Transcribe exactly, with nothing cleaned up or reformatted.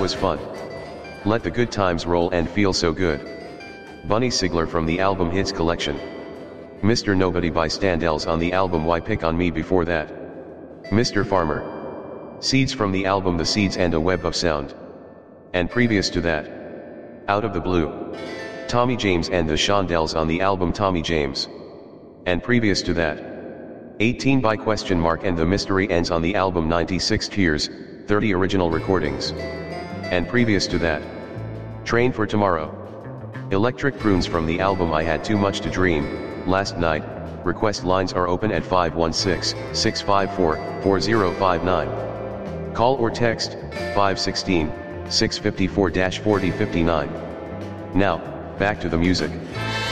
was fun. Let the good times roll and feel so good. Bunny Sigler from the album Hits Collection. Mister Nobody by Standells on the album Why Pick on Me before that. Mister Farmer. Seeds from the album The Seeds and a Web of Sound. And previous to that, Out of the Blue. Tommy James and the Shondells on the album Tommy James. And previous to that, eighteen by Question Mark and the Mystery Ends on the album ninety-six Tears, thirty original recordings. And previous to that, Train for Tomorrow. Electric Prunes from the album I Had Too Much to Dream, Last Night. Request lines are open at five one six, six five four, four zero five nine. Call or text, five one six, six five four, four zero five nine. Now, back to the music.